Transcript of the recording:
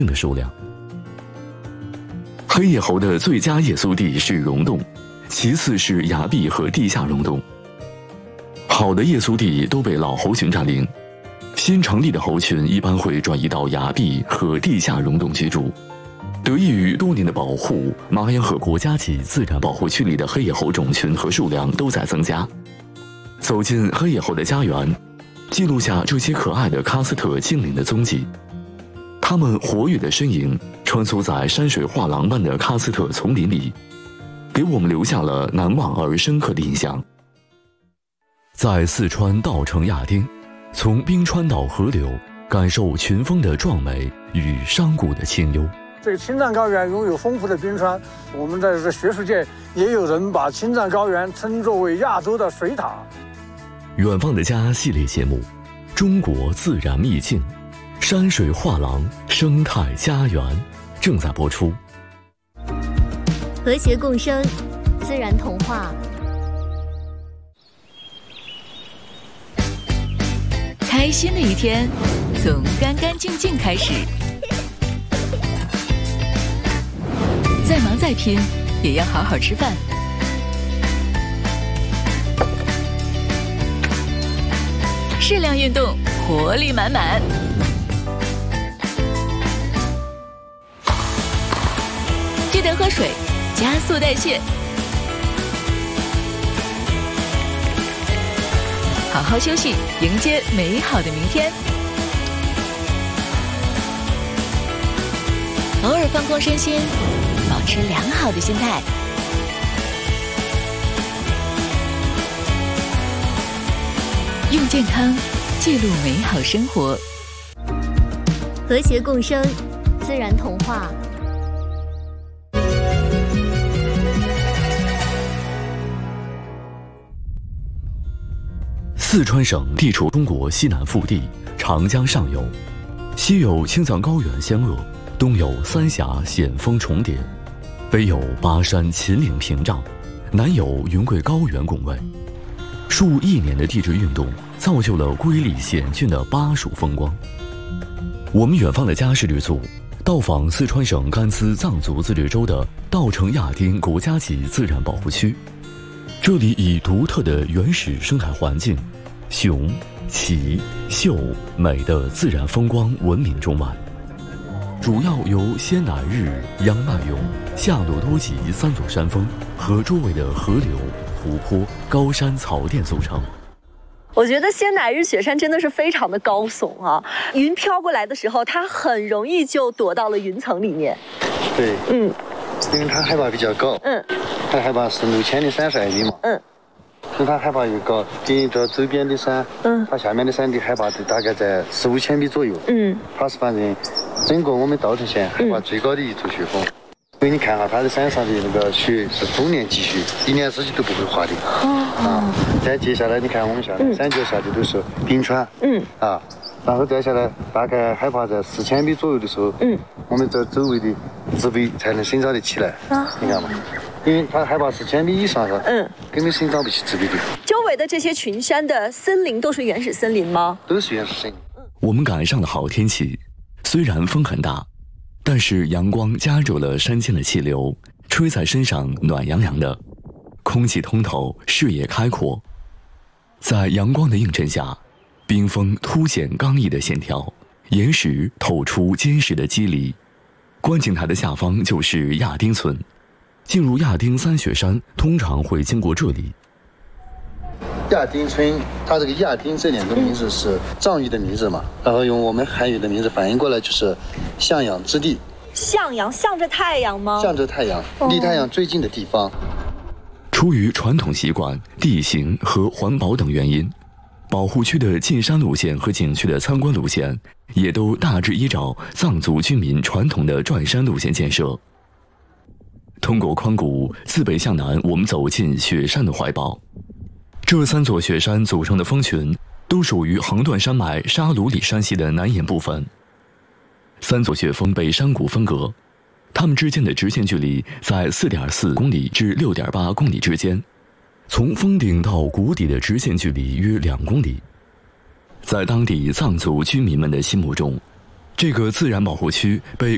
的数量。黑叶猴的最佳夜宿地是溶洞，其次是崖壁和地下溶洞。好的夜宿地都被老猴群占领，新成立的猴群一般会转移到崖壁和地下溶洞居住。得益于多年的保护，马洋河国家级自然保护区里的黑叶猴种群和数量都在增加。走进黑叶猴的家园，记录下这些可爱的喀斯特精灵的踪迹。它们活跃的身影穿梭在山水画廊般的喀斯特丛林里，给我们留下了难忘而深刻的印象。在四川稻城亚丁，从冰川到河流，感受群峰的壮美与山谷的清幽。 这个青藏高原拥有丰富的冰川，我们在这个学术界也有人把青藏高原称作为亚洲的水塔。 远方的家系列节目，中国自然秘境，山水画廊，生态家园，正在播出。 和谐共生，自然童话。 开心的一天，从干干净净开始。再忙再拼，也要好好吃饭。适量运动，活力满满。记得喝水，加速代谢。好好休息，迎接美好的明天。偶尔放空身心，保持良好的心态。用健康记录美好生活。 和谐共生，自然童话。 四川省地处中国西南腹地，长江上游，西有青藏高原相扼，东有三峡险峰重叠，北有巴山秦岭屏障，南有云贵高原拱卫。数亿年的地质运动造就了瑰丽险峻的巴蜀风光。我们远方的家是旅组到访四川省甘孜藏族自治州的稻城亚丁国家级自然保护区，这里以独特的原始生态环境、雄、奇、秀、美的自然风光闻名中外。主要由仙乃日、央麦勇、夏诺多吉三座山峰和周围的河流、湖泊、高山草甸组成。 我觉得仙乃日雪山真的是非常的高耸啊！云飘过来的时候，它很容易就躲到了云层里面。 对，因为它海拔比较高，它海拔是6032米嘛，所以它海拔越高，比这周边的山，它下面的山的海拔大概在4、5000米左右，它是反正整个我们稻城县海拔最高的一座雪峰。因为你看哈，它的山上的那个雪是终年积雪，一年四季都不会化的。再接下来你看我们下面山脚下的都是冰川，然后再下来大概海拔在4000米左右的时候，我们这周围的植被才能生长得起来。你看嘛，因为它海拔4000米以上了，根本生长不起植被的。 周围的这些群山的森林都是原始森林吗？ 都是原始森林。 我们赶上了好天气，虽然风很大，但是阳光加热了山间的气流，吹在身上暖洋洋的，空气通透，视野开阔。在阳光的映衬下，冰峰凸显刚毅的线条，岩石透出坚实的肌理。观景台的下方就是亚丁村，进入亚丁三雪山通常会经过这里。 亚丁村，它这个亚丁这两个名字是藏语的名字嘛，然后用我们汉语的名字翻译过来就是向阳之地。 向阳，向着太阳吗？ 向着太阳，离太阳最近的地方。 出于传统习惯、地形和环保等原因，保护区的进山路线和景区的参观路线也都大致依照藏族居民传统的转山路线建设。通过宽谷，自北向南，我们走进雪山的怀抱。这三座雪山组成的峰群都属于横断山脉沙鲁里山系的南沿部分。三座雪峰被山谷分隔，它们之间的直线距离在4.4公里至6.8公里之间，从峰顶到谷底的直线距离约2公里。在当地藏族居民们的心目中，这个自然保护区被